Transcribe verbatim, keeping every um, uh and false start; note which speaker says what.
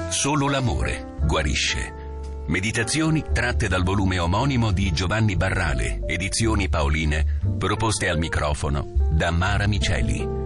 Speaker 1: Solo l'amore guarisce. Meditazioni tratte dal volume omonimo di Giovanni Barrale, edizioni Paoline, proposte al microfono da Mara Miceli.